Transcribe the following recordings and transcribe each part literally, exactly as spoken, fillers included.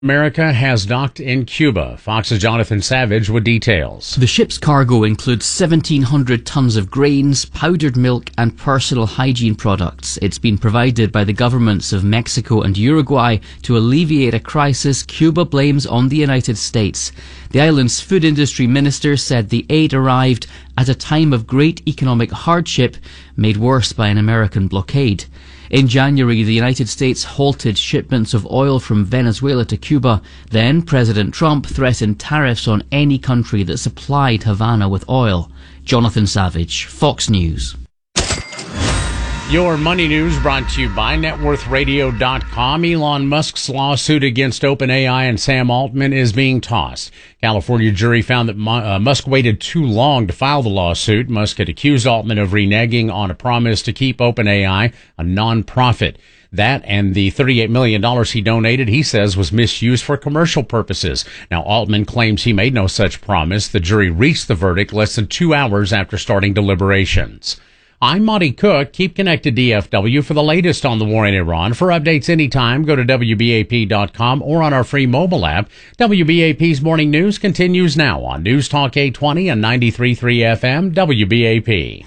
America has docked in Cuba. Fox's Jonathan Savage with details. The ship's cargo includes seventeen hundred tons of grains, powdered milk and personal hygiene products. It's been provided by the governments of Mexico and Uruguay to alleviate a crisis Cuba blames on the United States. The island's food industry minister said the aid arrived at a time of great economic hardship, made worse by an American blockade. In January, the United States halted shipments of oil from Venezuela to Cuba. Then, President Trump threatened tariffs on any country that supplied Havana with oil. Jonathan Savage, Fox News. Your money news brought to you by net worth radio dot com. Elon Musk's lawsuit against OpenAI and Sam Altman is being tossed. California jury found that uh, Musk waited too long to file the lawsuit. Musk had accused Altman of reneging on a promise to keep OpenAI a nonprofit. That and the thirty-eight million dollars he donated, he says, was misused for commercial purposes. Now, Altman claims he made no such promise. The jury reached the verdict less than two hours after starting deliberations. I'm Monty Cook. Keep connected D F W for the latest on the war in Iran. For updates anytime, go to W B A P dot com or on our free mobile app. W B A P's Morning News continues now on News Talk eight twenty and ninety-three point three F M W B A P.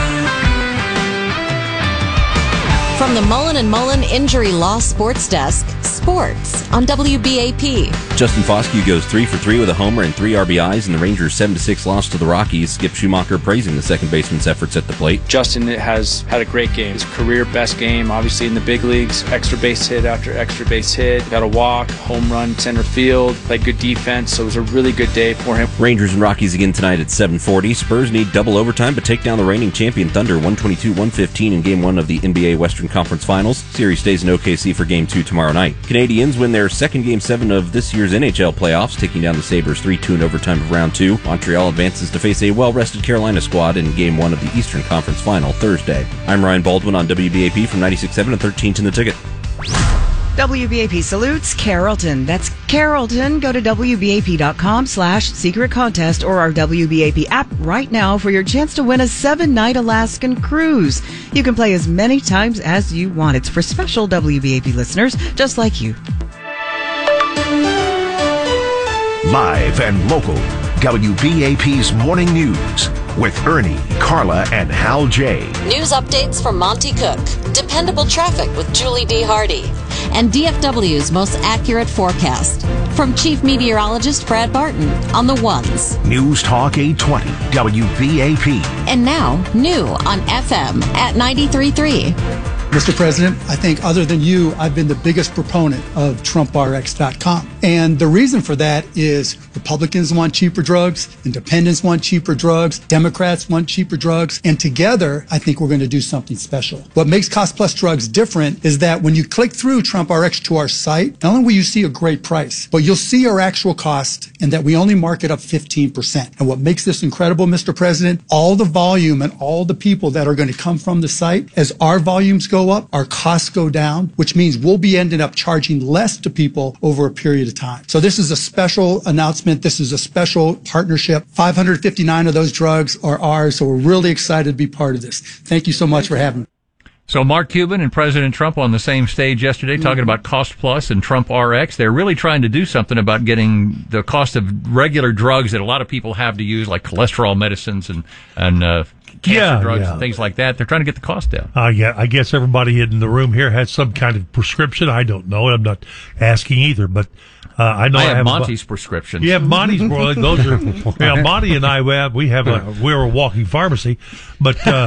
From the Mullen and Mullen Injury Law Sports Desk, sports on W B A P. Justin Foscue goes three for three with a homer and three R B Is in the Rangers' seven to six loss to the Rockies. Skip Schumacher praising the second baseman's efforts at the plate. Justin has had a great game. His career best game, obviously in the big leagues. Extra base hit after extra base hit. Got a walk, home run, center field. Played good defense, so it was a really good day for him. Rangers and Rockies again tonight at seven forty. Spurs need double overtime but take down the reigning champion Thunder one twenty-two one fifteen in Game one of the N B A Western Conference Finals. Series stays in O K C for Game two tomorrow night. Canadians win their second Game seven of this year's N H L playoffs, taking down the Sabres three two in overtime of Round two. Montreal advances to face a well-rested Carolina squad in Game one of the Eastern Conference Final Thursday. I'm Ryan Baldwin on W B A P from ninety-six point seven and thirteenth in the Ticket. W B A P salutes Carrollton. That's Carrollton. Go to W B A P dot com slash secret contest or our W B A P app right now for your chance to win a seven-night Alaskan cruise. You can play as many times as you want. It's for special W B A P listeners just like you. Live and local, W B A P's Morning News with Ernie, Carla, and Hal J. News updates from Monty Cook. Dependable traffic with Julie D. Hardy. And D F W's most accurate forecast. From Chief Meteorologist Brad Barton on the ones. News Talk eight twenty, W B A P. And now, new on F M at ninety-three point three. Mister President, I think other than you, I've been the biggest proponent of Trump R X dot com. And the reason for that is Republicans want cheaper drugs, independents want cheaper drugs, Democrats want cheaper drugs, and together, I think we're going to do something special. What makes Cost Plus Drugs different is that when you click through Trump R X to our site, not only will you see a great price, but you'll see our actual cost and that we only mark it up fifteen percent. And what makes this incredible, Mister President, all the volume and all the people that are going to come from the site, as our volumes go up, our costs go down, which means we'll be ending up charging less to people over a period of time. So this is a special announcement. This is a special partnership. five hundred fifty-nine of those drugs are ours, so we're really excited to be part of this. Thank you so much for having me. So Mark Cuban and President Trump on the same stage yesterday talking mm-hmm. about Cost Plus and Trump R X. They're really trying to do something about getting the cost of regular drugs that a lot of people have to use, like cholesterol medicines and, and uh, cancer yeah, drugs yeah. and things like that. They're trying to get the cost down. Uh, yeah, I guess everybody in the room here has some kind of prescription. I don't know. I'm not asking either, but uh, I know I I have, have Monty's a, prescriptions. Yeah, Monty's. Well, those are. Yeah, Monty and I we have we have a we're a walking pharmacy, but uh,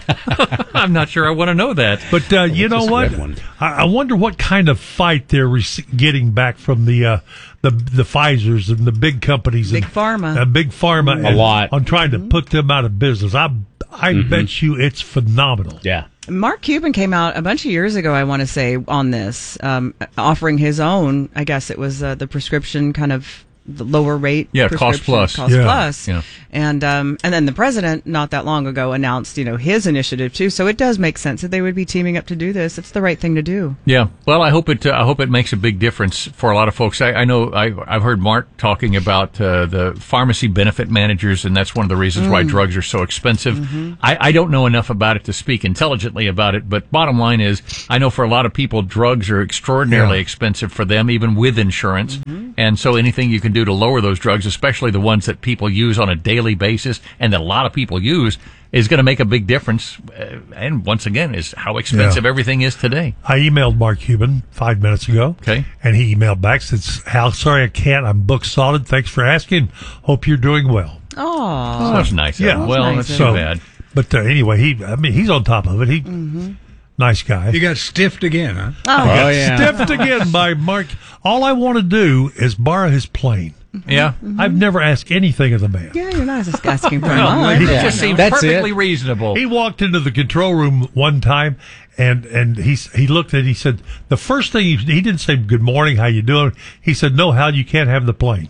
I'm not sure I want to know that. But uh, you know what? I, I wonder what kind of fight they're rec- getting back from the. Uh, The the Pfizers and the big companies, big and, pharma, uh, big pharma, a lot on trying to put them out of business. I I mm-hmm. bet you it's phenomenal. Yeah. Mark Cuban came out a bunch of years ago, I want to say, on this, um, offering his own. I guess it was uh, the prescription kind of the lower rate. Yeah, Cost Plus. Cost Yeah. Plus. Yeah. And um, and then the president, not that long ago, announced, you know, his initiative too. So it does make sense that they would be teaming up to do this. It's the right thing to do. Yeah, well, I hope it. Uh, I hope it makes a big difference for a lot of folks. I, I know I, I've heard Mark talking about uh, the pharmacy benefit managers, and that's one of the reasons why Mm. drugs are so expensive. Mhm. I, I don't know enough about it to speak intelligently about it, but bottom line is, I know for a lot of people, drugs are extraordinarily Yeah. expensive for them, even with insurance. And so, anything you can do to lower those drugs, especially the ones that people use on a daily basis, and that a lot of people use, is going to make a big difference. Uh, and once again, is how expensive Yeah. everything is today. I emailed Mark Cuban five minutes ago. Okay. And he emailed back, said, Hal, sorry I can't. I'm booked solid. Thanks for asking. Hope you're doing well. Oh, that's nice. Yeah. Well, that's too bad. But uh, anyway, he, I mean, he's on top of it. He, nice guy. You got stiffed again, huh? Oh, I got stiffed again by Mark. All I want to do is borrow his plane. Yeah. I've never asked anything of the man. Yeah, you're not just asking for No, much. he just seems perfectly reasonable. He walked into the control room one time, and and he he looked at it, he said, the first thing he, he didn't say good morning, how you doing? He said, no, Hal, you can't have the plane.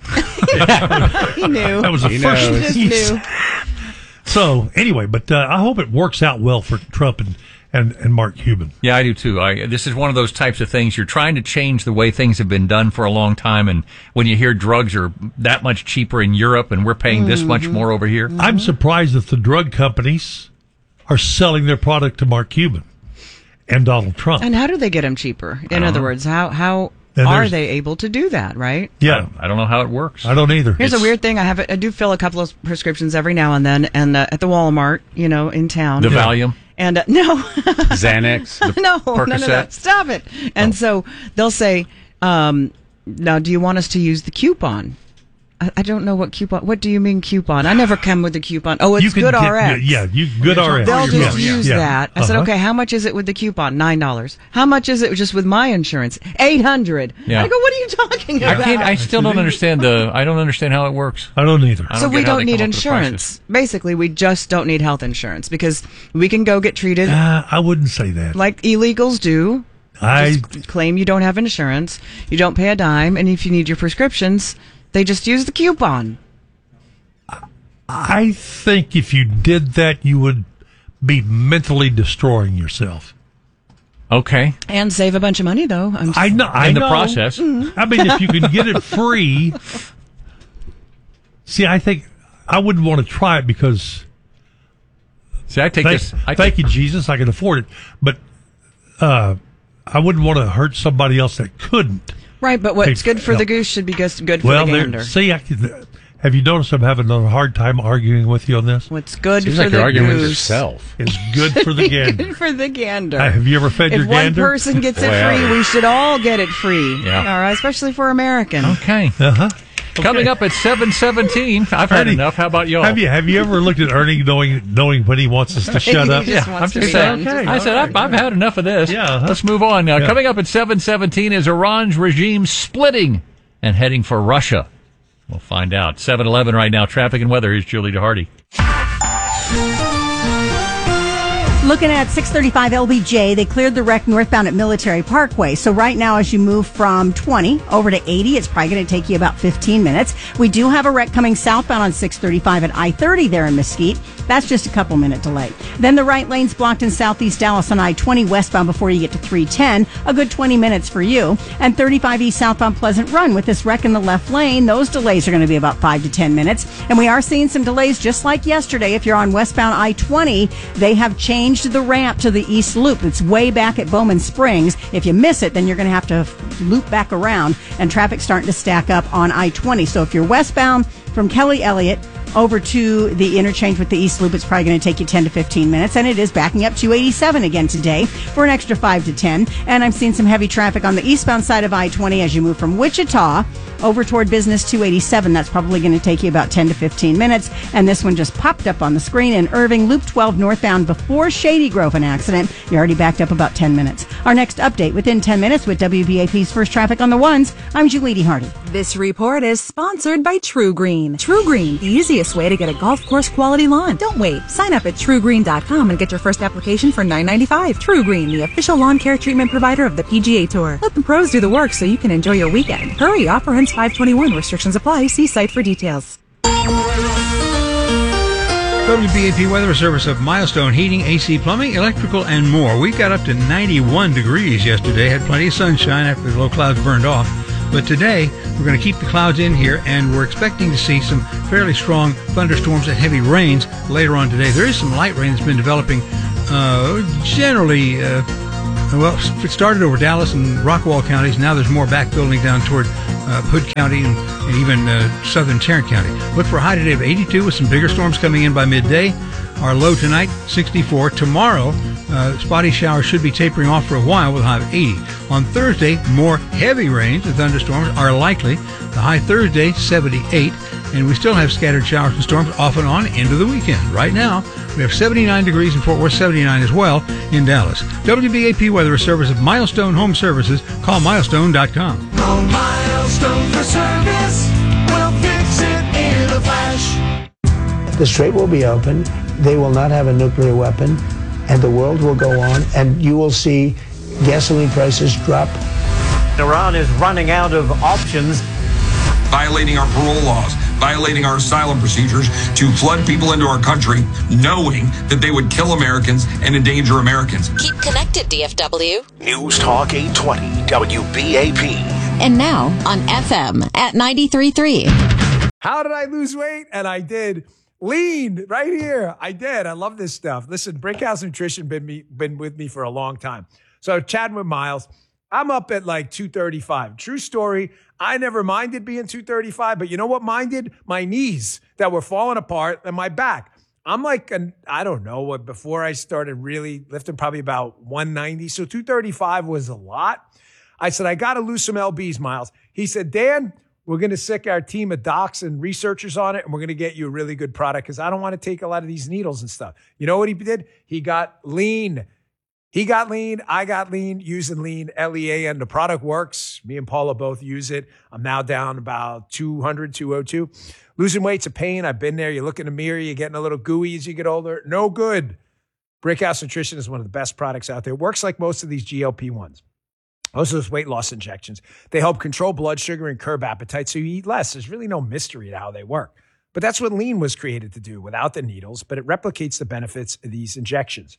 He knew. That was the He first knows. thing Just he knew. said. So anyway, but uh, I hope it works out well for Trump and, and, and Mark Cuban. Yeah, I do too. I, this is one of those types of things. You're trying to change the way things have been done for a long time, and when you hear drugs are that much cheaper in Europe and we're paying this much more over here, I'm surprised that the drug companies are selling their product to Mark Cuban and Donald Trump. And how do they get them cheaper? In don't other know. words, how how And are there's- they able to do that? Right? Yeah, I don't know how it works. I don't either. Here's a weird thing. I have I do fill a couple of prescriptions every now and then, and uh, at the Walmart, you know, in town. The Valium? And uh, no, Xanax, no, none of Percocet? that. Stop it. And so they'll say, um, "Now, do you want us to use the coupon?" I, I don't know what coupon. What do you mean coupon? I never come with a coupon. Oh, it's You can Good get- R X. Yeah, you Good R X. They'll just Yeah, use yeah. that. I said, Uh-huh. okay, how much is it with the coupon? Nine dollars. How much is it just with my insurance? Eight hundred. Yeah. I go, what are you talking I about? can't. I still don't understand the. I don't understand how it works. I don't either. I so we get how don't they need come up with the prices. insurance. Basically, we just don't need health insurance because we can go get treated Uh, I wouldn't say that. like illegals do. I Just claim you don't have insurance. You don't pay a dime, and if you need your prescriptions, they just use the coupon. I think if you did that, you would be mentally destroying yourself. Okay. And save a bunch of money, though. I'm I know. I In the know. process. I mean, if you can get it free. See, I think I wouldn't want to try it because. See, I take thank, this. I thank take, you, Jesus. I can afford it, but uh, I wouldn't want to hurt somebody else that couldn't. Right, but what's Hey, good for no. the goose should be good good for Well, the there. gander. See, I can, have you noticed I'm having a hard time arguing with you on this? What's good Seems for like the you're arguing with goose yourself. It's good for the gander. good for the gander. Uh, have you ever fed if your one gander? person gets it Well. free, we should all get it free. Yeah. All right, especially for American. okay. Uh huh. Coming up at seven seventeen. I've had Ernie, enough. How about y'all? Have you have you ever looked at Ernie knowing knowing when he wants us to shut up? He just Yeah, wants I'm to just be saying. done. Okay. I said I've, I've had enough of this. Yeah, uh-huh. Let's move on. Uh, Yeah. Coming up at seven seventeen is Iran's regime splitting and heading for Russia. We'll find out. seven eleven right now. Traffic and weather. Here's Julie DeHardy. Looking at six thirty-five L B J, they cleared the wreck northbound at Military Parkway. So right now, as you move from twenty over to eighty, it's probably going to take you about fifteen minutes. We do have a wreck coming southbound on six thirty-five at I thirty there in Mesquite. That's just a couple minute delay. Then the right lane's blocked in southeast Dallas on I twenty westbound before you get to three ten. A good twenty minutes for you. And thirty-five East southbound Pleasant Run with this wreck in the left lane. Those delays are going to be about five to ten minutes. And we are seeing some delays just like yesterday. If you're on westbound I twenty, they have changed the ramp to the east loop. It's way back at Bowman Springs. If you miss it, then you're going to have to loop back around, and traffic's starting to stack up on I twenty. So if you're westbound from Kelly Elliott over to the interchange with the East Loop, it's probably going to take you ten to fifteen minutes, and it is backing up two eighty-seven again today for an extra five to ten. And I'm seeing some heavy traffic on the eastbound side of I twenty as you move from Wichita over toward Business two eighty-seven. That's probably going to take you about ten to fifteen minutes. And this one just popped up on the screen in Irving, Loop twelve northbound before Shady Grove, an accident. You're already backed up about ten minutes. Our next update within ten minutes with W B A P's First Traffic on the Ones. I'm Julie Hardy. This report is sponsored by True Green. True Green, the easiest way to get a golf course quality lawn. Don't wait. Sign up at true green dot com and get your first application for nine ninety-five. True Green, the official lawn care treatment provider of the P G A Tour. Let the pros do the work so you can enjoy your weekend. Hurry, offer ends five twenty-one. Restrictions apply. See site for details. W B A P Weather Service of Milestone Heating, A C Plumbing, Electrical, and more. We got up to ninety-one degrees yesterday, had plenty of sunshine after the low clouds burned off. But today, we're going to keep the clouds in here, and we're expecting to see some fairly strong thunderstorms and heavy rains later on today. There is some light rain that's been developing uh, generally, uh, well, it started over Dallas and Rockwall counties. Now there's more back building down toward uh, Hood County and, and even uh, southern Tarrant County. Look for a high today of eighty-two with some bigger storms coming in by midday. Our low tonight, sixty-four. Tomorrow, uh, spotty showers should be tapering off for a while with a high of eighty. On Thursday, more heavy rains and thunderstorms are likely. The high Thursday, seventy-eight. And we still have scattered showers and storms off and on into the weekend. Right now, we have seventy-nine degrees in Fort Worth, seventy-nine as well in Dallas. W B A P Weather Service of Milestone Home Services. Call milestone dot com. Call Milestone for service. We'll fix it in a flash. The strait will be open. They will not have a nuclear weapon, and the world will go on, and you will see gasoline prices drop. Iran is running out of options. Violating our parole laws, violating our asylum procedures to flood people into our country, knowing that they would kill Americans and endanger Americans. Keep connected, D F W. News Talk eight twenty W B A P. And now on F M at ninety-three point three. How did I lose weight? And I did. Lean right here. I did. I love this stuff. Listen, Brickhouse Nutrition been me been with me for a long time. So chatting with Miles, I'm up at like two thirty-five. True story. I never minded being two thirty-five, but you know what minded? My knees that were falling apart and my back. I'm like, an, I don't know what, before I started really lifting, probably about one ninety. So two thirty-five was a lot. I said, I got to lose some L Bs, Miles. He said, Dan, we're going to sick our team of docs and researchers on it, and we're going to get you a really good product because I don't want to take a lot of these needles and stuff. You know what he did? He got lean. He got lean. I got lean using lean, L E A N. The product works. Me and Paula both use it. I'm now down about two hundred, two oh two. Losing weight's a pain. I've been there. You look in the mirror, you're getting a little gooey as you get older. No good. Brickhouse Nutrition is one of the best products out there. It works like most of these G L P ones. Most of those weight loss injections. They help control blood sugar and curb appetite so you eat less. There's really no mystery to how they work. But that's what lean was created to do without the needles, but it replicates the benefits of these injections.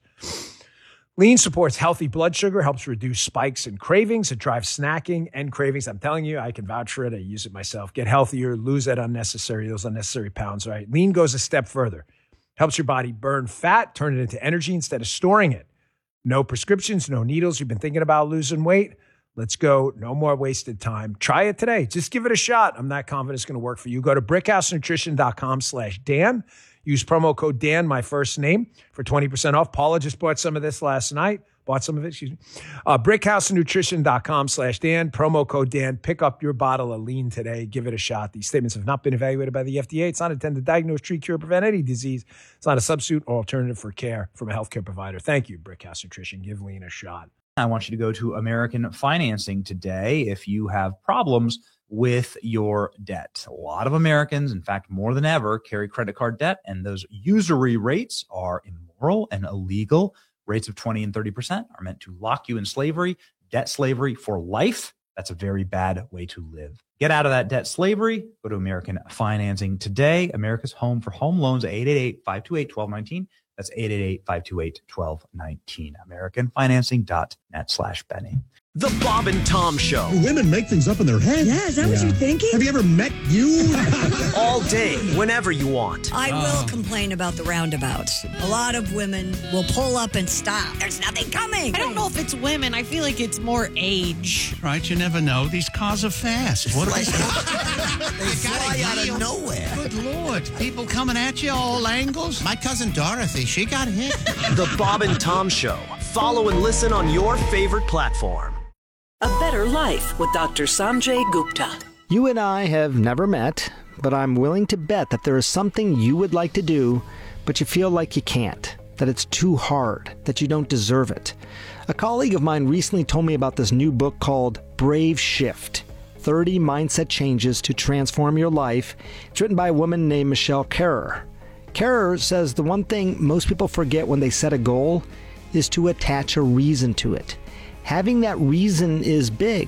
Lean supports healthy blood sugar, helps reduce spikes and cravings. It drives snacking and cravings. I'm telling you, I can vouch for it. I use it myself. Get healthier, lose that unnecessary, those unnecessary pounds, right? Lean goes a step further. Helps your body burn fat, turn it into energy instead of storing it. No prescriptions, no needles. You've been thinking about losing weight? Let's go. No more wasted time. Try it today. Just give it a shot. I'm not confident it's going to work for you. Go to brickhousenutrition.com slash Dan. Use promo code Dan, my first name, for twenty percent off. Paula just bought some of this last night. Bought some of it, excuse me. Uh, brickhousenutrition.com slash Dan. Promo code Dan. Pick up your bottle of lean today. Give it a shot. These statements have not been evaluated by the F D A. It's not intended to diagnose, treat, cure, prevent any disease. It's not a substitute or alternative for care from a healthcare provider. Thank you, Brickhouse Nutrition. Give lean a shot. I want you to go to American Financing today if you have problems with your debt. A lot of Americans, in fact, more than ever, carry credit card debt, and those usury rates are immoral and illegal. Rates of twenty and thirty percent are meant to lock you in slavery, debt slavery for life. That's a very bad way to live. Get out of that debt slavery. Go to American Financing today. America's home for home loans, eight eight eight, five two eight, one two one nine. That's eight eight eight, five two eight, one two one nine. American Financing dot net slash Benny. The Bob and Tom Show. Women make things up in their head. Yeah, is that yeah. what you're thinking? Have you ever met you? All day, whenever you want. I uh. will complain about the roundabouts. A lot of women will pull up and stop. There's nothing coming. I don't know if it's women. I feel like it's more age. Right, you never know. These cars are fast. What are they? They fly out of nowhere. Good Lord. People coming at you all angles. My cousin Dorothy, she got hit. The Bob and Tom Show. Follow and listen on your favorite platform. A Better Life with Doctor Sanjay Gupta. You and I have never met, but I'm willing to bet that there is something you would like to do, but you feel like you can't, that it's too hard, that you don't deserve it. A colleague of mine recently told me about this new book called Brave Shift, thirty Mindset Changes to Transform Your Life. It's written by a woman named Michelle Kerrer. Kerrer says the one thing most people forget when they set a goal is to attach a reason to it. Having that reason is big,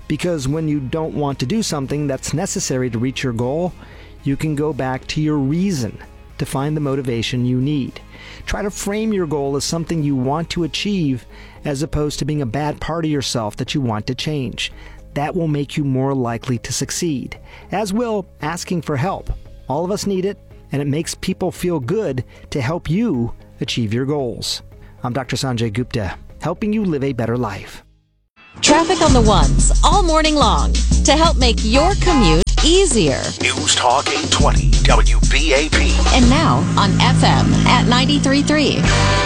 Because when you don't want to do something that's necessary to reach your goal, you can go back to your reason to find the motivation you need. Try to frame your goal as something you want to achieve as opposed to being a bad part of yourself that you want to change. That will make you more likely to succeed, as will asking for help. All of us need it, and it makes people feel good to help you achieve your goals. I'm Doctor Sanjay Gupta, helping you live a better life. Traffic on the ones all morning long to help make your commute easier. News Talk eight twenty W B A P. And now on F M at ninety-three point three.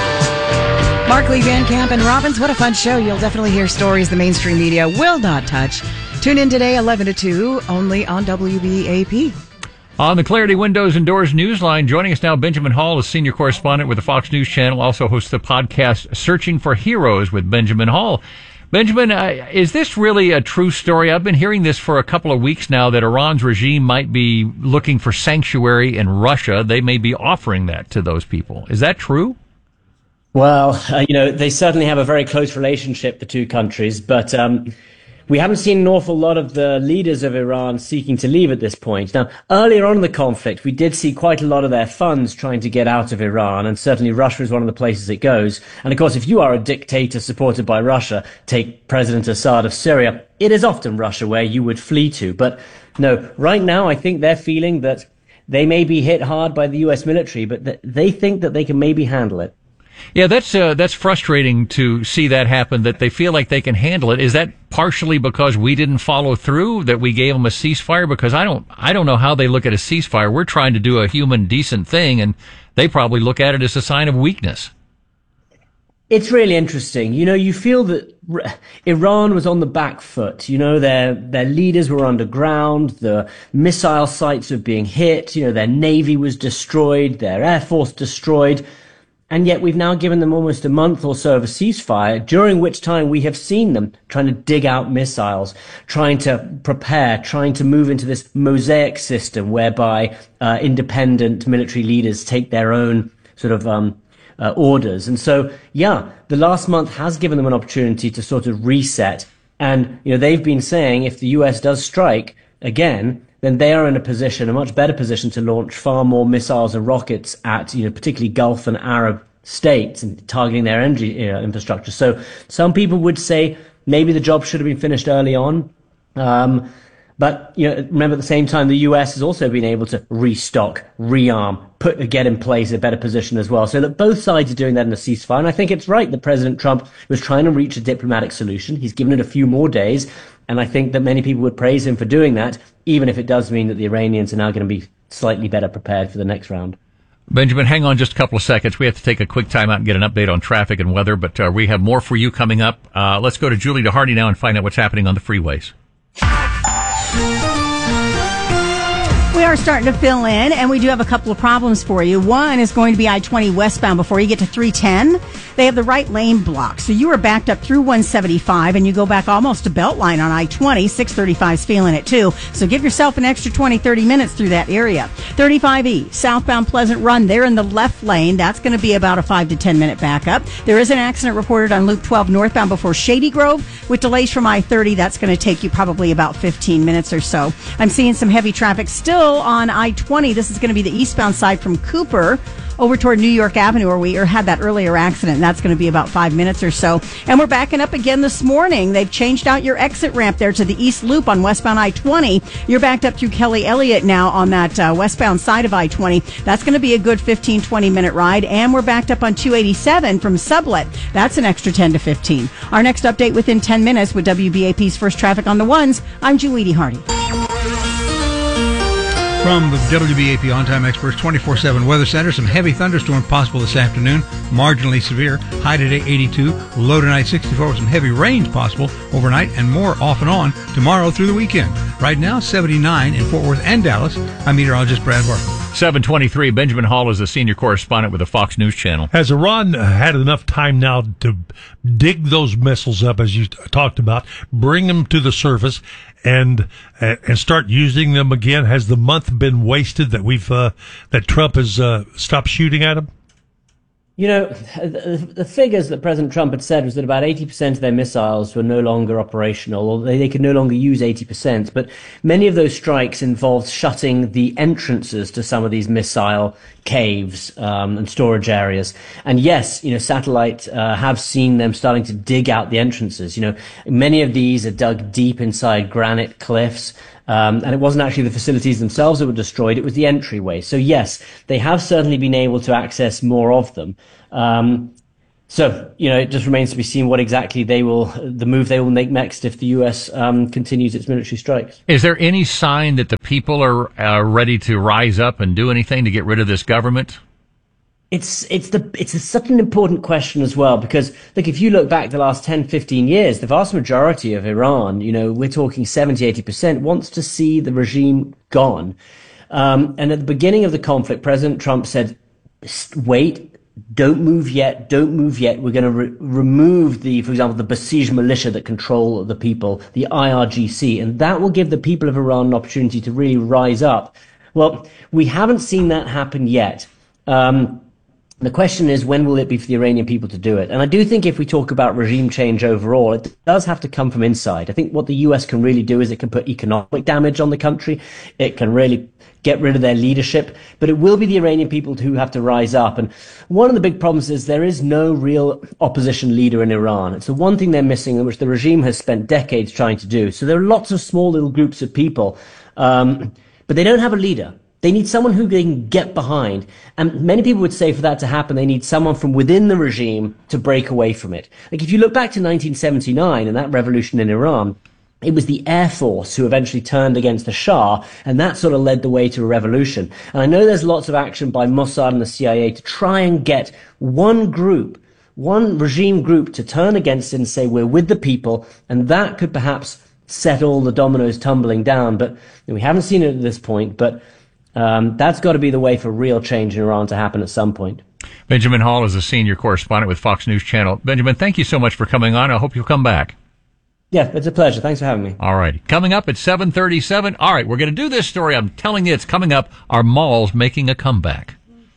Markley, Van Camp, and Robbins, what a fun show. You'll definitely hear stories the mainstream media will not touch. Tune in today, eleven to two, only on W B A P. On the Clarity Windows and Doors Newsline, joining us now, Benjamin Hall, a senior correspondent with the Fox News Channel, also hosts the podcast Searching for Heroes with Benjamin Hall. Benjamin, uh, is this really a true story? I've been hearing this for a couple of weeks now, that Iran's regime might be looking for sanctuary in Russia. They may be offering that to those people. Is that true? Well, uh, you know, they certainly have a very close relationship, the two countries, but um, we haven't seen an awful lot of the leaders of Iran seeking to leave at this point. Now, earlier on in the conflict, we did see quite a lot of their funds trying to get out of Iran, and certainly Russia is one of the places it goes. And of course, if you are a dictator supported by Russia, take President Assad of Syria, it is often Russia where you would flee to. But no, right now, I think they're feeling that they may be hit hard by the U S military, but that they think that they can maybe handle it. Yeah, that's uh, that's frustrating to see that happen, that they feel like they can handle it. Is that partially because we didn't follow through, that we gave them a ceasefire? Because I don't I don't know how they look at a ceasefire. We're trying to do a human, decent thing, and they probably look at it as a sign of weakness. It's really interesting. You know, you feel that Iran was on the back foot. You know, their their leaders were underground. The missile sites were being hit. You know, their navy was destroyed. Their air force destroyed. And yet we've now given them almost a month or so of a ceasefire, during which time we have seen them trying to dig out missiles, trying to prepare, trying to move into this mosaic system whereby uh, independent military leaders take their own sort of um, uh, orders. And so, yeah, the last month has given them an opportunity to sort of reset. And, you know, they've been saying if the U S does strike again, then they are in a position, a much better position, to launch far more missiles and rockets at, you know, particularly Gulf and Arab states, and targeting their energy you know, infrastructure. So some people would say maybe the job should have been finished early on. Um, but, you know, remember at the same time, the U S has also been able to restock, rearm, put, get in place a better position as well. So that both sides are doing that in a ceasefire. And I think it's right that President Trump was trying to reach a diplomatic solution. He's given it a few more days. And I think that many people would praise him for doing that, even if it does mean that the Iranians are now going to be slightly better prepared for the next round. Benjamin, hang on just a couple of seconds. We have to take a quick time out and get an update on traffic and weather, but uh, we have more for you coming up. Uh, let's go to Julie DeHardy now and find out what's happening on the freeways. We are starting to fill in, and we do have a couple of problems for you. One is going to be I twenty westbound before you get to three ten. They have the right lane blocked. So you are backed up through one seventy-five, and you go back almost to Beltline on I twenty. six thirty-five is feeling it, too. So give yourself an extra twenty, thirty minutes through that area. thirty-five E, southbound Pleasant Run. They're in the left lane. That's going to be about a five to ten minute backup. There is an accident reported on Loop twelve northbound before Shady Grove with delays from I thirty. That's going to take you probably about fifteen minutes or so. I'm seeing some heavy traffic still on I twenty. This is going to be the eastbound side from Cooper over toward New York Avenue, where we had that earlier accident. That's going to be about five minutes or so. And we're backing up again this morning. They've changed out your exit ramp there to the East Loop on westbound I twenty. You're backed up through Kelly Elliott now on that uh, westbound side of I twenty. That's going to be a good fifteen, twenty minute ride. And we're backed up on two eighty-seven from Sublet. That's an extra ten to fifteen. Our next update within ten minutes with W B A P's First Traffic on the Ones. I'm Julie DeHardy. From the W B A P On-Time Experts twenty-four seven Weather Center, some heavy thunderstorm possible this afternoon, marginally severe. High today eighty-two, low tonight sixty-four with some heavy rains possible overnight and more off and on tomorrow through the weekend. Right now seventy-nine in Fort Worth and Dallas. I'm meteorologist Brad Barker. seven twenty-three, Benjamin Hall is the senior correspondent with the Fox News Channel. Has Iran had enough time now to dig those missiles up, as you talked about, bring them to the surface, and and start using them again? Has the month been wasted that we've uh, that Trump has uh, stopped shooting at them? You know, the, the figures that President Trump had said was that about eighty percent of their missiles were no longer operational, or they, they could no longer use eighty percent. But many of those strikes involved shutting the entrances to some of these missile caves um, and storage areas. And yes, you know, satellite uh, have seen them starting to dig out the entrances. You know, many of these are dug deep inside granite cliffs. Um, and it wasn't actually the facilities themselves that were destroyed, it was the entryway. So yes, they have certainly been able to access more of them. Um, so, you know, it just remains to be seen what exactly they will, the move they will make next if the U S um, continues its military strikes. Is there any sign that the people are uh, ready to rise up and do anything to get rid of this government? It's it's the it's a, such an important question as well, because look, if you look back the last ten, fifteen years, the vast majority of Iran, you know, we're talking seventy, eighty percent, wants to see the regime gone. Um, and at the beginning of the conflict, President Trump said, wait, don't move yet, don't move yet. We're going to re- remove the, for example, the Basij militia that control the people, the I R G C, and that will give the people of Iran an opportunity to really rise up. Well, we haven't seen that happen yet. Um, The question is, when will it be for the Iranian people to do it? And I do think if we talk about regime change overall, it does have to come from inside. I think what the U S can really do is it can put economic damage on the country. It can really get rid of their leadership. But it will be the Iranian people who have to rise up. And one of the big problems is there is no real opposition leader in Iran. It's the one thing they're missing, which the regime has spent decades trying to do. So there are lots of small little groups of people, um, but they don't have a leader. They need someone who they can get behind. And many people would say for that to happen, they need someone from within the regime to break away from it. Like if you look back to nineteen seventy-nine and that revolution in Iran, it was the Air Force who eventually turned against the Shah, and that sort of led the way to a revolution. And I know there's lots of action by Mossad and the C I A to try and get one group, one regime group to turn against it and say, we're with the people, and that could perhaps set all the dominoes tumbling down. But we haven't seen it at this point, but Um, that's got to be the way for real change in Iran to happen at some point. Benjamin Hall is a senior correspondent with Fox News Channel. Benjamin, thank you so much for coming on. I hope you'll come back. Yeah, it's a pleasure. Thanks for having me. All right. Coming up at seven thirty-seven. All right, we're going to do this story. I'm telling you, it's coming up. Are malls making a comeback?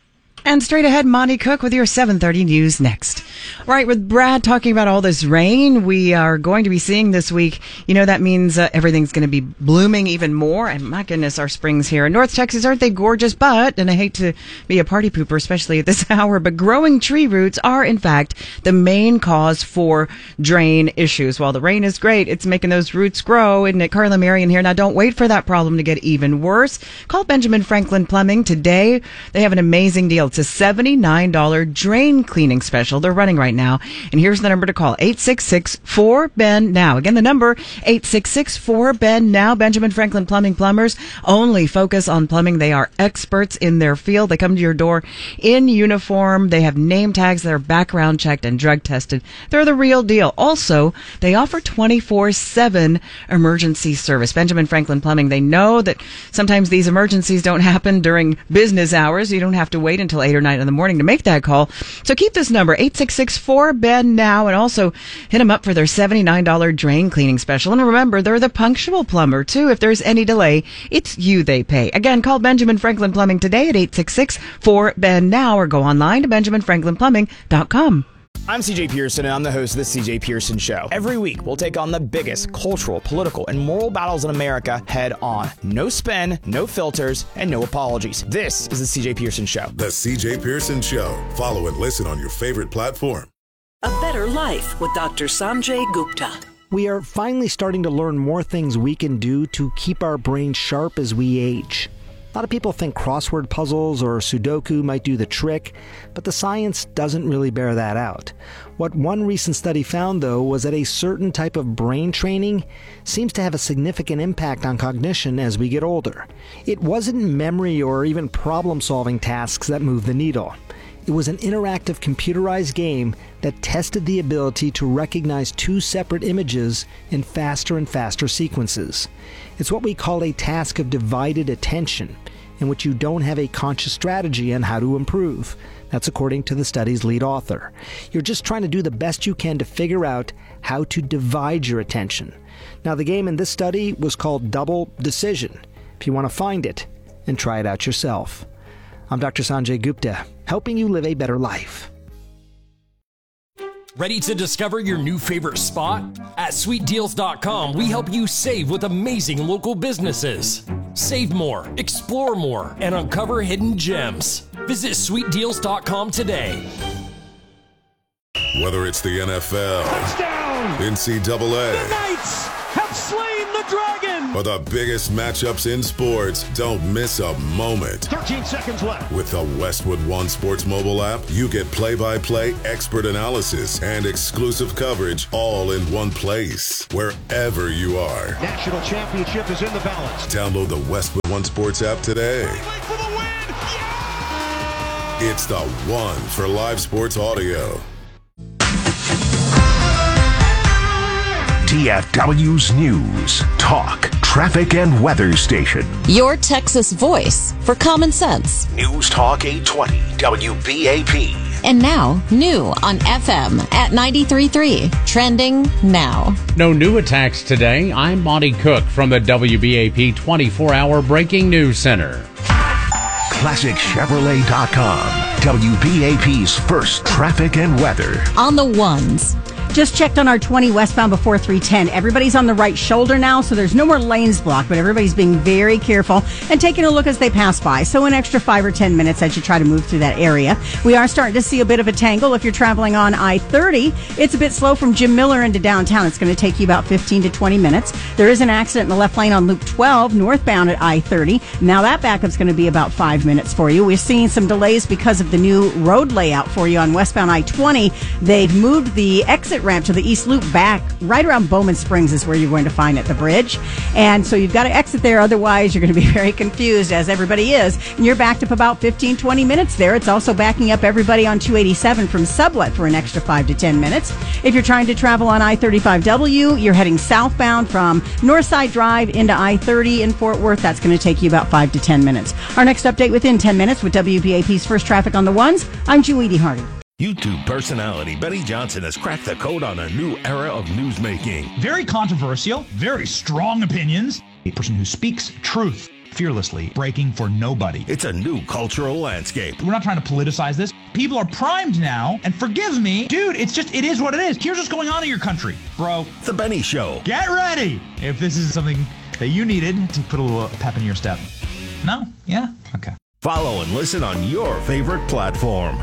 And straight ahead, Monty Cook with your seven thirty news next. Right, with Brad talking about all this rain we are going to be seeing this week, you know, that means uh, everything's going to be blooming even more. And my goodness, our springs here in North Texas, aren't they gorgeous? But, and I hate to be a party pooper, especially at this hour, but growing tree roots are, in fact, the main cause for drain issues. While the rain is great, it's making those roots grow. Isn't it? Carla Marion here. Now, don't wait for that problem to get even worse. Call Benjamin Franklin Plumbing today. They have an amazing deal. It's a seventy-nine dollars drain cleaning special they're running right now. And here's the number to call, eight six six, four, B E N, now. Again, the number, eight six six, four, B E N, now. Benjamin Franklin Plumbing Plumbers only focus on plumbing. They are experts in their field. They come to your door in uniform. They have name tags that are background checked and drug tested. They're the real deal. Also, they offer twenty-four seven emergency service. Benjamin Franklin Plumbing, they know that sometimes these emergencies don't happen during business hours. You don't have to wait until eight or nine in the morning to make that call. So keep this number, eight six six, four, B E N, now, and also hit them up for their seventy-nine dollars drain cleaning special. And remember, they're the punctual plumber, too. If there's any delay, it's you they pay. Again, call Benjamin Franklin Plumbing today at eight six six, four, B E N, now, or go online to benjamin franklin plumbing dot com. I'm C J Pearson, and I'm the host of The C J Pearson Show. Every week, we'll take on the biggest cultural, political, and moral battles in America head on. No spin, no filters, and no apologies. This is The C J Pearson Show. The C J Pearson Show. Follow and listen on your favorite platform. A Better Life with Doctor Sanjay Gupta. We are finally starting to learn more things we can do to keep our brains sharp as we age. A lot of people think crossword puzzles or Sudoku might do the trick, but the science doesn't really bear that out. What one recent study found, though, was that a certain type of brain training seems to have a significant impact on cognition as we get older. It wasn't memory or even problem-solving tasks that moved the needle. It was an interactive computerized game that tested the ability to recognize two separate images in faster and faster sequences. It's what we call a task of divided attention, in which you don't have a conscious strategy on how to improve. That's according to the study's lead author. You're just trying to do the best you can to figure out how to divide your attention. Now, the game in this study was called Double Decision. If you want to find it and try it out yourself. I'm Doctor Sanjay Gupta, helping you live a better life. Ready to discover your new favorite spot? At sweet deals dot com, we help you save with amazing local businesses. Save more, explore more, and uncover hidden gems. Visit sweet deals dot com today. Whether it's the N F L, touchdown, N C double A, the Knights have slain the dragon, or the biggest matchups in sports, don't miss a moment. thirteen seconds left. With the Westwood One Sports mobile app, you get play-by-play, expert analysis, and exclusive coverage all in one place, wherever you are. National championship is in the balance. Download the Westwood One Sports app today. For the win. Yeah! It's the one for live sports audio. T F W's News, Talk, Traffic, and Weather Station. Your Texas voice for common sense. News Talk eight twenty W B A P. And now, new on F M at ninety-three point three. Trending now. No new attacks today. I'm Monty Cook from the W B A P twenty-four hour Breaking News Center. Classic Chevrolet dot com. W B A P's first traffic and weather. On the ones. Just checked on our twenty westbound before three ten. Everybody's on the right shoulder now, so there's no more lanes blocked, but everybody's being very careful and taking a look as they pass by. So an extra five or ten minutes as you try to move through that area. We are starting to see a bit of a tangle if you're traveling on I thirty. It's a bit slow from Jim Miller into downtown. It's going to take you about fifteen to twenty minutes. There is an accident in the left lane on Loop twelve, northbound at I thirty. Now that backup's going to be about five minutes for you. We're seeing some delays because of the new road layout for you on westbound I twenty. They've moved the exit ramp to the East Loop back right around Bowman Springs is where you're going to find it, the bridge. And so you've got to exit there. Otherwise, you're going to be very confused, as everybody is. And you're backed up about fifteen, twenty minutes there. It's also backing up everybody on two eighty-seven from Sublet for an extra five to ten minutes. If you're trying to travel on I thirty-five W, you're heading southbound from Northside Drive into I thirty in Fort Worth. That's going to take you about five to ten minutes. Our next update within ten minutes with W B A P's First Traffic on the Ones. I'm Julie D. Hardy. YouTube personality Benny Johnson has cracked the code on a new era of newsmaking. Very controversial, very strong opinions. A person who speaks truth fearlessly, breaking for nobody. It's a new cultural landscape. We're not trying to politicize this. People are primed now, and forgive me, dude, it's just, it is what it is. Here's what's going on in your country, bro. The Benny Show. Get ready if this is something that you needed to put a little pep in your step. No? Yeah? Okay. Follow and listen on your favorite platform.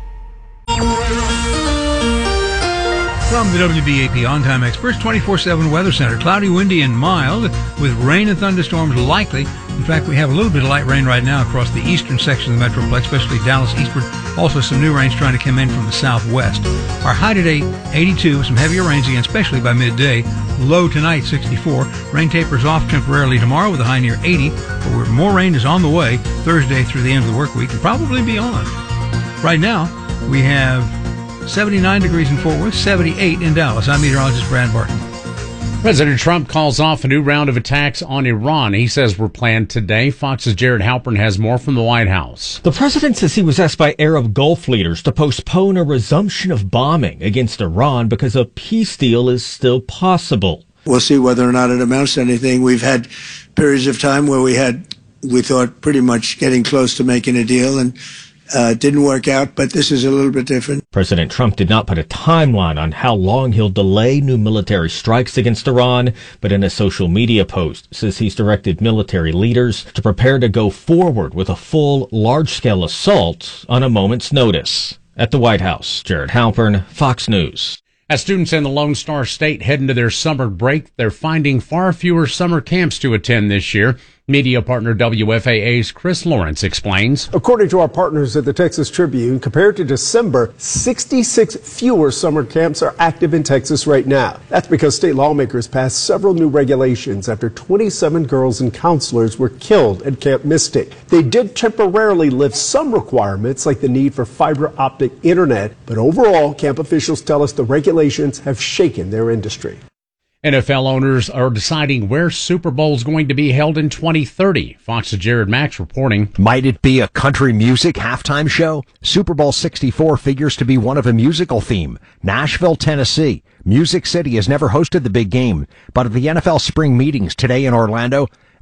From the W B A P On-Time Experts twenty-four seven Weather Center, cloudy, windy, and mild, with rain and thunderstorms likely. In fact, we have a little bit of light rain right now across the eastern section of the Metroplex, especially Dallas eastward. Also, some new rains trying to come in from the southwest. Our high today, eighty-two, with some heavier rains again, especially by midday. Low tonight, sixty-four. Rain tapers off temporarily tomorrow with a high near eighty, but more rain is on the way Thursday through the end of the work week and probably beyond. Right now, we have seventy-nine degrees in Fort Worth, seventy-eight in Dallas. I'm meteorologist Brad Barton. President Trump calls off a new round of attacks on Iran. He says were planned today. Fox's Jared Halpern has more from the White House. The president says he was asked by Arab Gulf leaders to postpone a resumption of bombing against Iran because a peace deal is still possible. We'll see whether or not it amounts to anything. We've had periods of time where we had, we thought, pretty much getting close to making a deal, and Uh, didn't work out, but this is a little bit different. President Trump did not put a timeline on how long he'll delay new military strikes against Iran, but in a social media post says he's directed military leaders to prepare to go forward with a full, large-scale assault on a moment's notice. At the White House, Jared Halpern, Fox News. As students in the Lone Star State head into their summer break, they're finding far fewer summer camps to attend this year. Media partner W F A A's Chris Lawrence explains. According to our partners at the Texas Tribune, compared to December, sixty-six fewer summer camps are active in Texas right now. That's because state lawmakers passed several new regulations after twenty-seven girls and counselors were killed at Camp Mystic. They did temporarily lift some requirements, like the need for fiber optic internet, but overall, camp officials tell us the regulations have shaken their industry. N F L owners are deciding where Super Bowl is going to be held in twenty thirty. Fox's Jared Max reporting. Might it be a country music halftime show? Super Bowl sixty-four figures to be one of a musical theme. Nashville, Tennessee. Music City has never hosted the big game, but at the N F L spring meetings today in Orlando,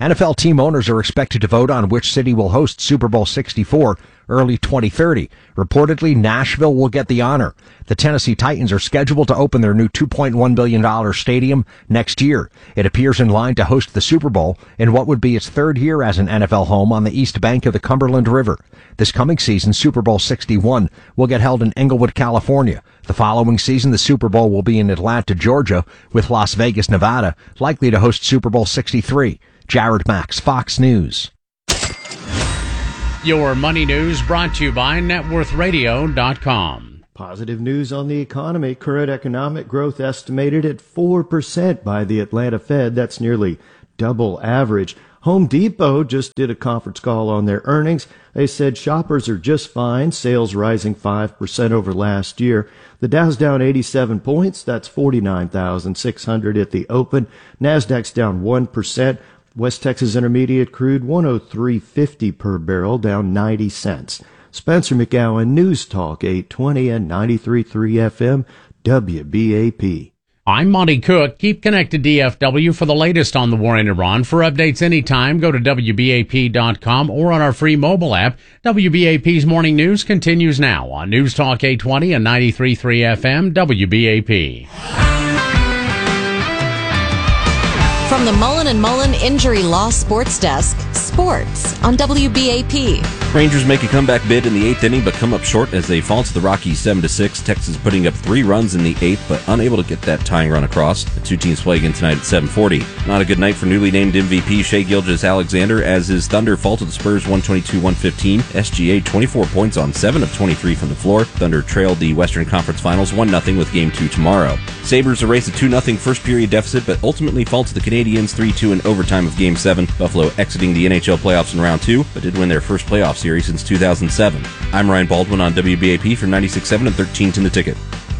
N F L team owners are expected to vote on which city will host Super Bowl sixty-four early twenty thirty. Reportedly, Nashville will get the honor. The Tennessee Titans are scheduled to open their new two point one billion dollars stadium next year. It appears in line to host the Super Bowl in what would be its third year as an N F L home on the east bank of the Cumberland River. This coming season, Super Bowl sixty-one will get held in Englewood, California. The following season, the Super Bowl will be in Atlanta, Georgia, with Las Vegas, Nevada, likely to host Super Bowl sixty-three. Jared Max, Fox News. Your money news brought to you by net worth radio dot com. Positive news on the economy. Current economic growth estimated at four percent by the Atlanta Fed. That's nearly double average. Home Depot just did a conference call on their earnings. They said shoppers are just fine, sales rising five percent over last year. The Dow's down eighty-seven points. That's forty-nine thousand six hundred at the open. NASDAQ's down one percent. West Texas Intermediate crude one oh three fifty per barrel, down ninety cents. Spencer McGowan, News Talk eight twenty and ninety-three point three F M, W B A P. I'm Monty Cook. Keep connected D F W for the latest on the war in Iran. For updates anytime, go to W B A P dot com or on our free mobile app. W B A P's Morning News continues now on News Talk eight twenty and ninety-three point three F M, W B A P. From the Mullen and Mullen Injury Law Sports Desk, sports on W B A P. Rangers make a comeback bid in the eighth inning, but come up short as they fall to the Rockies seven to six. Texas putting up three runs in the eighth, but unable to get that tying run across. The two teams play again tonight at seven forty. Not a good night for newly named M V P Shai Gilgeous-Alexander, as his Thunder fall to the Spurs one twenty-two one fifteen. S G A twenty-four points on seven of twenty-three from the floor. Thunder trailed the Western Conference Finals one nothing with Game two tomorrow. Sabres erase a two nothing first period deficit, but ultimately fall to the Canadiens three two in overtime of Game seven. Buffalo exiting the N H L playoffs in round two, but did win their first playoff series since two thousand seven. I'm Ryan Baldwin on W B A P for ninety-six point seven and thirteenth in the Ticket.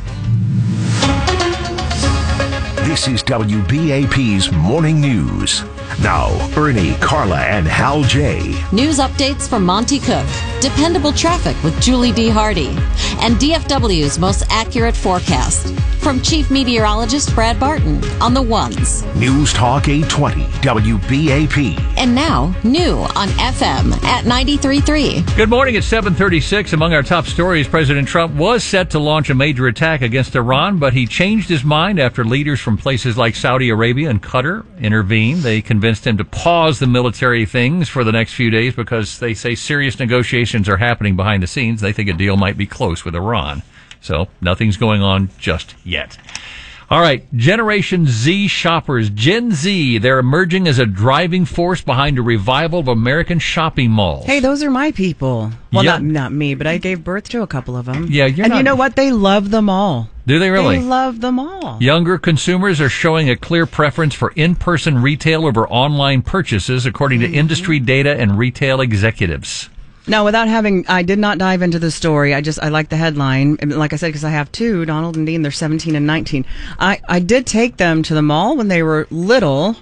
This is W B A P's Morning News. Now, Ernie, Carla, and Hal J. News updates from Monty Cook, dependable traffic with Julie D. Hardy, and D F W's most accurate forecast. From Chief Meteorologist Brad Barton on the ones. News Talk eight twenty, W B A P. And now, new on F M at ninety-three point three. Good morning at seven thirty-six. Among our top stories, President Trump was set to launch a major attack against Iran, but he changed his mind after leaders from places like Saudi Arabia and Qatar intervened. They convinced him to pause the military things for the next few days because they say serious negotiations are happening behind the scenes. They think a deal might be close with Iran. So nothing's going on just yet. All right, Generation Z shoppers, Gen Z, they're emerging as a driving force behind a revival of American shopping malls. Hey, those are my people. Well, Yeah. not not me, but I gave birth to a couple of them. Yeah, you're and not- you know what? They love them all. Do they really? They love them all. Younger consumers are showing a clear preference for in-person retail over online purchases, according to industry data and retail executives. Now, without having, I did not dive into the story. I just, I like the headline. And like I said, because I have two, Donald and Dean, they're seventeen and nineteen. I, I did take them to the mall when they were little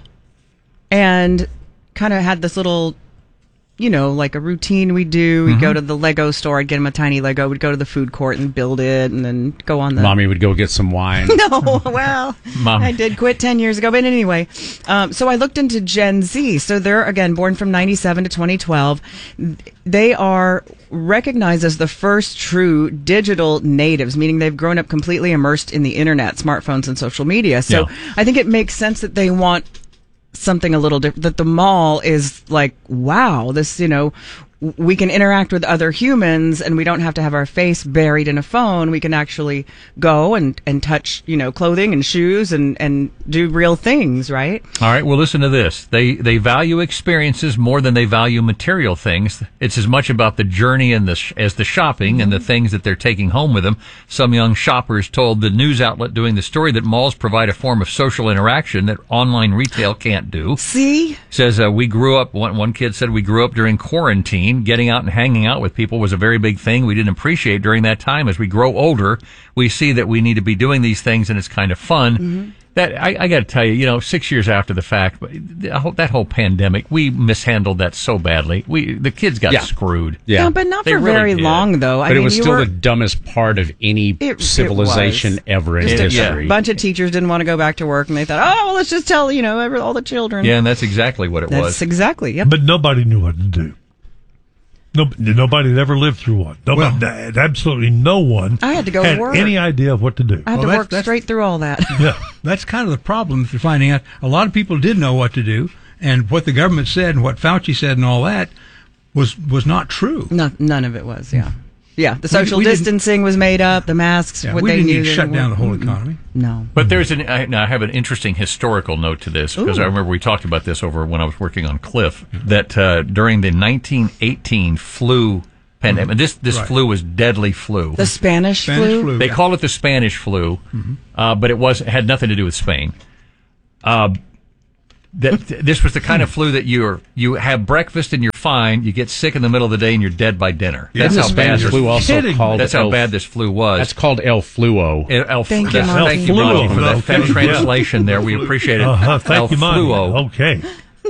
and kind of had this little, you know, like a routine we do. We'd Mhm. go to the Lego store. I'd get them a tiny Lego. We'd go to the food court and build it and then go on the... Mommy would go get some wine. No, well, Mom. I did quit ten years ago. But anyway, um, so I looked into Gen Z. So they're, again, born from ninety-seven to twenty twelve. They are recognized as the first true digital natives, meaning they've grown up completely immersed in the internet, smartphones, and social media. So Yeah. I think it makes sense that they want something a little different, that the mall is like, wow, this, you know, we can interact with other humans and we don't have to have our face buried in a phone. We can actually go and, and touch, you know, clothing and shoes and, and do real things, right? All right, well, listen to this. They they value experiences more than they value material things. It's as much about the journey and the sh- as the shopping and the things that they're taking home with them. Some young shoppers told the news outlet doing the story that malls provide a form of social interaction that online retail can't do. See? Says uh, we grew up, one, one kid said we grew up during quarantine. Getting out and hanging out with people was a very big thing we didn't appreciate during that time. As we grow older, we see that we need to be doing these things and it's kind of fun. Mm-hmm. That I, I got to tell you, you know, six years after the fact, but that whole pandemic, we mishandled that so badly. We the kids got Yeah. screwed. Yeah. No, but not They for really very did. long, though. I But mean, it was you still were, the dumbest part of any It- it civilization was. ever in Just a history. bunch of teachers didn't want to go back to work, and they thought, oh, well, let's just tell, you know, every, all the children. Yeah, and that's exactly what it That's was. exactly, yep. But nobody knew what to do. No, nobody had ever lived through one. Nobody, absolutely no one I had to go to had work. any idea of what to do. I had Well, to that's- work that's- straight through all that. Yeah. That's kind of the problem that you're finding out. A lot of people did know what to do, and what the government said and what Fauci said and all that was was not true. No, none of it was, yeah. Yeah, the social we didn't- distancing was made up, the masks, Yeah, what we they didn't knew. need to they shut didn't down work. the whole Mm-mm. economy. No. But there's an I, now I have an interesting historical note to this because Ooh. I remember we talked about this over when I was working on Cliff that uh, during the nineteen eighteen flu pandemic, this this Right. flu was deadly flu. The Spanish, Spanish flu? flu. They yeah. call it the Spanish flu, uh, but it was it had nothing to do with Spain. Uh, that this was the kind of flu that you're you have breakfast and you're fine. You get sick in the middle of the day and you're dead by dinner. Yeah. That's The how bad Spanish this flu also kidding. called That's how El- bad this flu was. That's called El Fluo. El, El, Thank you, that's- Monty. thank you, El Monty, Fluo. for that, Okay. that translation there. We appreciate it. Uh-huh. Thank El you, Monty. Fluo. Okay.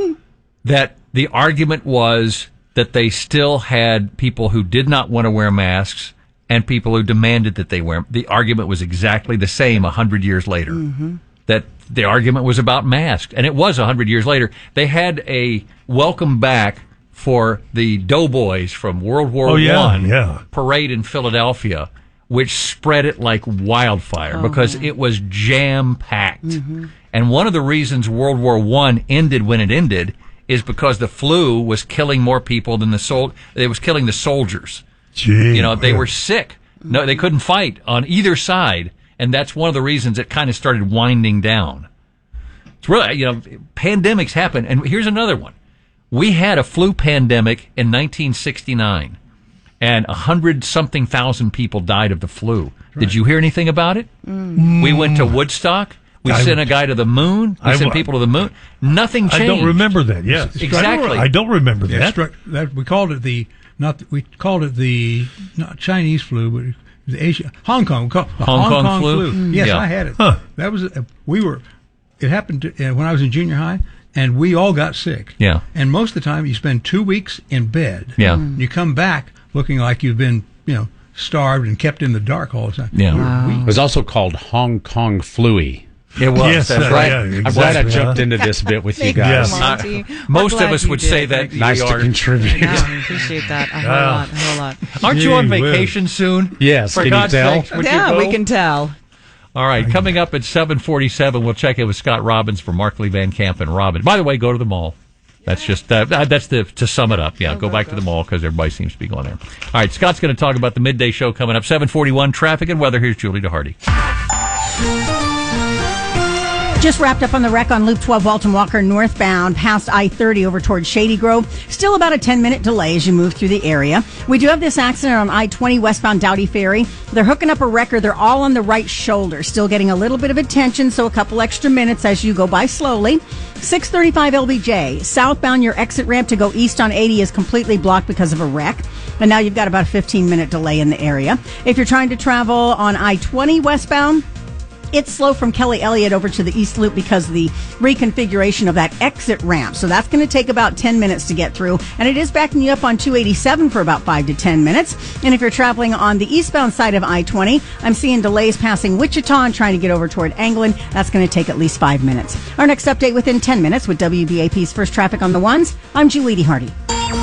That the argument was that they still had people who did not want to wear masks and people who demanded that they wear. The argument was exactly the same a hundred years later. Mm-hmm. That the argument was about masks, and it was a hundred years later. They had a welcome back for the doughboys from World War Oh, yeah, One yeah. parade in Philadelphia, which spread it like wildfire Oh, because man. it was jam packed. Mm-hmm. And one of the reasons World War One ended when it ended is because the flu was killing more people than the sol. It was killing the soldiers. Gee, You know, they were sick. No, they couldn't fight on either side, and that's one of the reasons it kind of started winding down. It's really, you know, pandemics happen, and here's another one. We had a flu pandemic in nineteen sixty-nine, and a hundred something thousand people died of the flu. Did you hear anything about it? Mm. We went to Woodstock. We I- sent a guy to the moon. We I- sent people to the moon. Nothing changed. I don't remember that. Yes, Exactly. I don't remember Yeah, that. struck, that we called it the not the, we called it the not Chinese flu, but the Asia Hong Kong. We call, the Hong Hong Kong Kong flu? flu. Mm. Yes, Yeah. I had it. Huh. That was uh, we were. It happened to, uh, when I was in junior high, and we all got sick. Yeah. And most of the time, you spend two weeks in bed. Yeah. Mm. You come back looking like you've been, you know, starved and kept in the dark all the time. Yeah. We were weak. It was also called Hong Kong Fluey. It was. Yes, that's uh, right. yeah, I'm glad I exactly, jumped huh? into this bit with you Thank you, guys. Yes. Monty. Uh, We're most of glad us you would did. say that. Nice we to are- contribute. Yeah, I appreciate that a whole Yeah. lot, a whole lot. Aren't you on Gee whiz. vacation soon? Yes, For can you God's tell? sakes, would you Yeah, go? we can tell. All right, coming up at seven forty-seven, we'll check in with Scott Robbins for Markley Van Camp and Robbins. By the way, go to the mall. That's just uh, that's the to sum it up. Yeah, go back to the mall because everybody seems to be going there. All right, Scott's going to talk about the midday show coming up. seven forty-one, traffic and weather. Here's Julie DeHardy. Just wrapped up on the wreck on Loop twelve, Walton Walker northbound, past I thirty over towards Shady Grove. Still about a ten-minute delay as you move through the area. We do have this accident on I twenty westbound Doughty Ferry. They're hooking up a wrecker. They're all on the right shoulder. Still getting a little bit of attention, so a couple extra minutes as you go by slowly. six thirty-five L B J. Southbound, your exit ramp to go east on eighty is completely blocked because of a wreck. And now you've got about a fifteen-minute delay in the area. If you're trying to travel on I twenty westbound, it's slow from Kelly Elliott over to the East Loop because of the reconfiguration of that exit ramp. So that's going to take about ten minutes to get through. And it is backing you up on two eighty-seven for about five to ten minutes. And if you're traveling on the eastbound side of I twenty, I'm seeing delays passing Wichita and trying to get over toward Anglin. That's going to take at least five minutes. Our next update within ten minutes with W B A P's First Traffic on the Ones. I'm Julie DeHardy.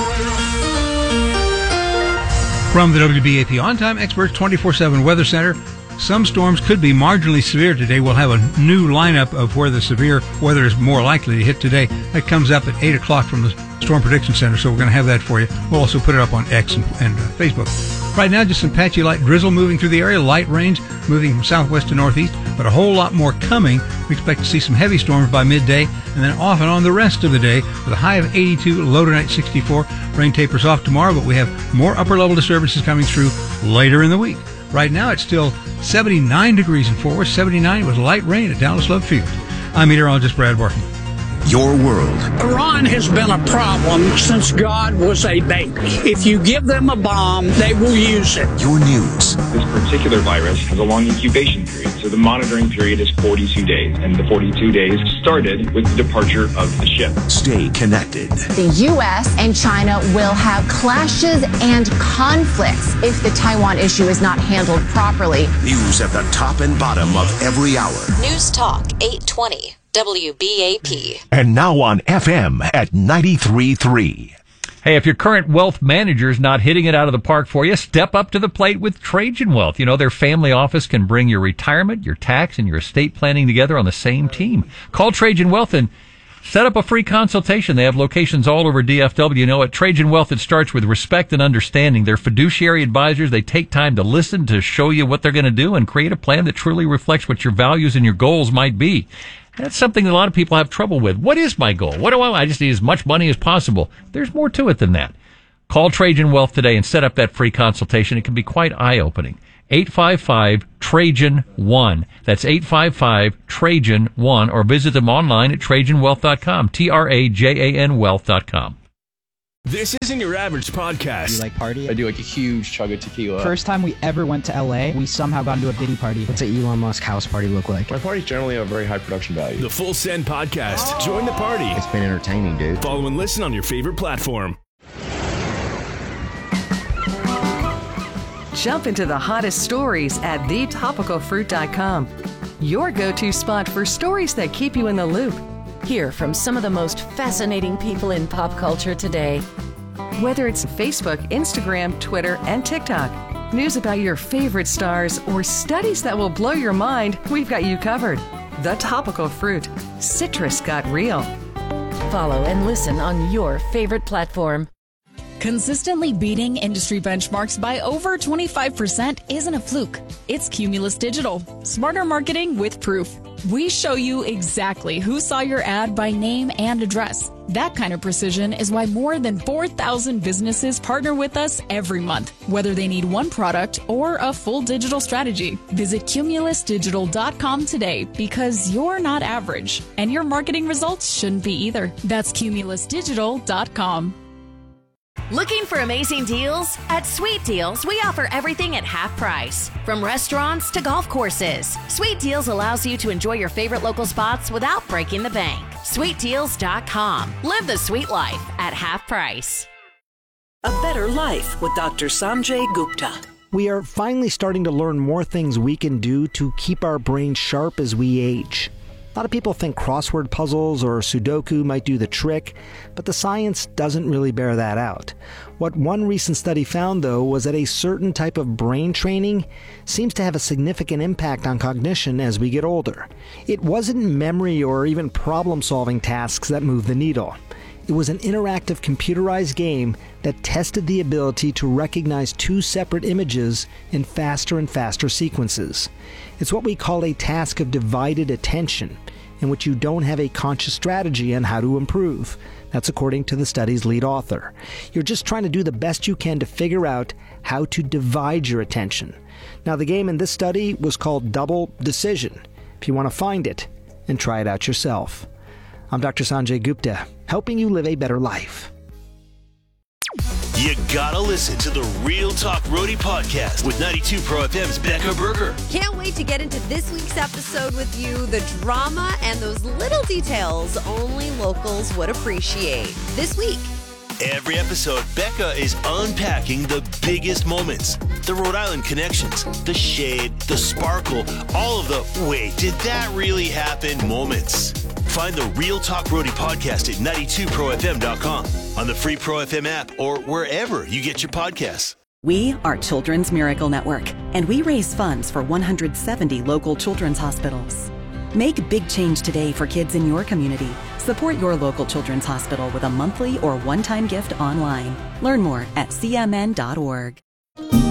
From the W B A P On-Time Experts twenty-four seven Weather Center, some storms could be marginally severe today. We'll have a new lineup of where the severe weather is more likely to hit today. That comes up at eight o'clock from the Storm Prediction Center, so we're going to have that for you. We'll also put it up on X and, and uh, Facebook. Right now, just some patchy light drizzle moving through the area, light rains moving from southwest to northeast, but a whole lot more coming. We expect to see some heavy storms by midday, and then off and on the rest of the day with a high of eighty-two, low tonight sixty-four. Rain tapers off tomorrow, but we have more upper-level disturbances coming through later in the week. Right now, it's still seventy-nine degrees in Fort Worth, seventy-nine with light rain at Dallas Love Field. I'm meteorologist Brad Barton. Your world. Iran has been a problem since God was a baby. If you give them a bomb, they will use it. Your news. This particular virus has a long incubation period, so the monitoring period is forty-two days, and the forty-two days started with the departure of the ship. Stay connected. The U S and China will have clashes and conflicts if the Taiwan issue is not handled properly. News at the top and bottom of every hour. News Talk eight twenty W B A P. And now on F M at ninety-three point three. Hey, if your current wealth manager's not hitting it out of the park for you, step up to the plate with Trajan Wealth. You know, their family office can bring your retirement, your tax, and your estate planning together on the same team. Call Trajan Wealth and set up a free consultation. They have locations all over D F W. You know, at Trajan Wealth, it starts with respect and understanding. They're fiduciary advisors. They take time to listen, to show you what they're going to do, and create a plan that truly reflects what your values and your goals might be. That's something that a lot of people have trouble with. What is my goal? What do I want? I just need as much money as possible. There's more to it than that. Call Trajan Wealth today and set up that free consultation. It can be quite eye-opening. eight five five Trajan one. That's eight five five Trajan one, or visit them online at trajan wealth dot com. T R A J A N wealth dot com. This isn't your average podcast. You like party? I do like a huge chug of tequila. First time we ever went to L A, we somehow got into a Diddy party. What's an Elon Musk house party look like? My parties generally have very high production value. The Full Send Podcast. Oh. Join the party. It's been entertaining, dude. Follow and listen on your favorite platform. Jump into the hottest stories at the topical fruit dot com. Your go-to spot for stories that keep you in the loop. Hear from some of the most fascinating people in pop culture today. Whether it's Facebook, Instagram, Twitter, and TikTok, news about your favorite stars, or studies that will blow your mind, we've got you covered. The Topical Fruit. Citrus got real. Follow and listen on your favorite platform. Consistently beating industry benchmarks by over twenty-five percent isn't a fluke. It's Cumulus Digital. Smarter marketing with proof. We show you exactly who saw your ad by name and address. That kind of precision is why more than four thousand businesses partner with us every month, whether they need one product or a full digital strategy. Visit cumulus digital dot com today, because you're not average, and your marketing results shouldn't be either. That's cumulus digital dot com. Looking for amazing deals? At Sweet Deals, we offer everything at half price. From restaurants to golf courses, Sweet Deals allows you to enjoy your favorite local spots without breaking the bank. sweet deals dot com. Live the sweet life at half price. A Better Life with Doctor Sanjay Gupta. We are finally starting to learn more things we can do to keep our brains sharp as we age. A lot of people think crossword puzzles or Sudoku might do the trick, but the science doesn't really bear that out. What one recent study found, though, was that a certain type of brain training seems to have a significant impact on cognition as we get older. It wasn't memory or even problem-solving tasks that moved the needle. It was an interactive computerized game that tested the ability to recognize two separate images in faster and faster sequences. It's what we call a task of divided attention, in which you don't have a conscious strategy on how to improve. That's according to the study's lead author. You're just trying to do the best you can to figure out how to divide your attention. Now, the game in this study was called Double Decision. If you want to find it and try it out yourself. I'm Doctor Sanjay Gupta, helping you live a better life. You gotta listen to the Real Talk Roadie podcast with ninety-two Pro F M's Becca Berger. Can't wait to get into this week's episode with you. The drama and those little details only locals would appreciate. This week. Every episode, Becca is unpacking the biggest moments. The Rhode Island connections, the shade, the sparkle, all of the wait, did that really happen moments. Find the Real Talk Roadie podcast at ninety-two pro f m dot com, on the free Pro F M app, or wherever you get your podcasts. We are Children's Miracle Network, and we raise funds for one hundred seventy local children's hospitals. Make a big change today for kids in your community. Support your local children's hospital with a monthly or one-time gift online. Learn more at c m n dot org.